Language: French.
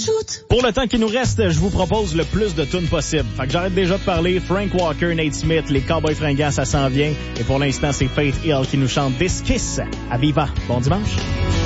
Pour le temps qui nous reste, je vous propose le plus de tunes possible. Fait que j'arrête déjà de parler. Frank Walker, Nate Smith, les Cowboys fringants, ça s'en vient. Et pour l'instant, c'est Faith Hill qui nous chante This Kiss. À Viva. Bon dimanche.